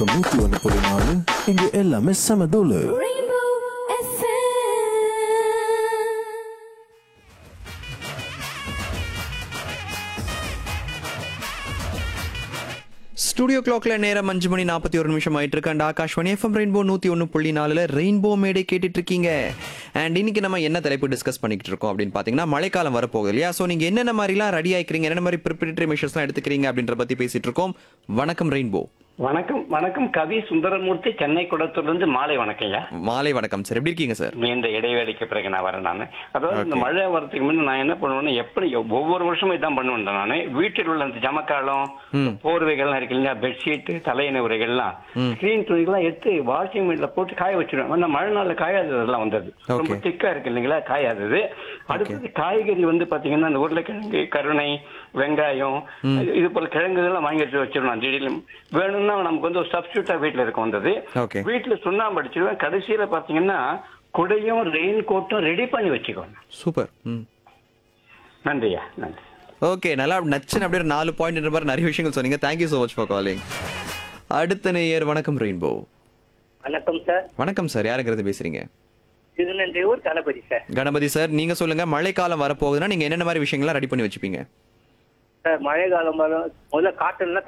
101.4 இங்க எல்லாமே செம தூளு. Rainbow FM. ஸ்டுடியோ கிளாக்ல நேரம் 5:41 ஆயிட்டு இருக்கு. And Akashvani FM rainbow 101.4 rainbow மேடை கேட்டுட்டு இருக்கீங்க. அண்ட் இன்னைக்கு நம்ம என்ன தலைப்பு டிஸ்கஸ் பண்ணிக்கிட்டு இருக்கோம் அப்படின்னு பாத்தீங்கன்னா, மழைக்காலம் வரப்போகுது இல்லையா? ஸோ நீங்க என்னென்ன மாதிரிலாம் ரெடி ஆயிக்கிறீங்க, என்னென்ன மாதிரி ப்ரிப்பரேட்டரி மெஷர்ஸ்லாம் எடுத்துக்கிறீங்க அப்படின்ற பத்தி பேசிட்டு இருக்கோம். வணக்கம் ரெயின்போ. வணக்கம் வணக்கம். கவி சுந்தரமூர்த்தி, சென்னை குளத்தூர்லேருந்து மாலை வணக்கம் ஐயா. மாலை வணக்கம் சார், எப்படி இருக்கீங்க சார்? இந்த இடைவேளைக்கு பிறகு நான் வரேன். நான் அதாவது இந்த மழை வரதுக்கு முன்ன நான் என்ன பண்ணுவேன்னா, எப்படி ஒவ்வொரு வருஷமும் இதான் பண்ணுவேன். நான் வீட்டில் உள்ள அந்த ஜமக்காலம், போர்வைகள்லாம் இருக்கு இல்லையா, பெட்ஷீட், தலையணை உரைகள்லாம், ஸ்கிரீன் துணிகள்லாம் எடுத்து வாஷிங் மிஷின்ல போட்டு காய வச்சிருவேன். அந்த மழை நாள்ல காயாததெல்லாம் வந்தது, ரொம்ப திக்கா இருக்கு இல்லைங்களா, காயாதது. அடுத்தது காய்கறி வந்து பாத்தீங்கன்னா, அந்த உருளைக்கிழங்கு, கருணை, வெங்காயம், இது போல கிழங்குகள்லாம் வாங்கி வச்சிருவேன். திடீர்னு வேணும்னா நமக்கு வந்து ஒரு சப்ஸ்டியூட்டா வீட்டுல இருக்கும் வந்தது. வீட்டுல சுண்ணாம்பு அடிச்சிருவேன். கடைசியில பாத்தீங்கன்னா குடையும் ரெயின் கோட்டும் ரெடி பண்ணி வச்சுக்கோங்க. சூப்பர். நன்றியா, நன்றி. ஓகே, நல்லா நச்சுன்னு அப்படியே 4 பாயிண்ட் மாதிரி நிறைய விஷயங்கள் சொன்னீங்க. Thank you so much for calling. அடுத்த நேயர் வணக்கம் ரெயின்போ. வணக்கம் சார். வணக்கம் சார், யாருங்கிறது பேசுறீங்க? திருநெல்வேலூர் கணபதி சார். கணபதி சார், நீங்க சொல்லுங்க, மழைக்காலம் வரப்போகுதுன்னா நீங்க என்னென்ன மாதிரி விஷயங்கள்லாம் ரெடி பண்ணி வச்சுப்பீங்க? சார் மழை காலம் முதல்ல காட்டன்லாம்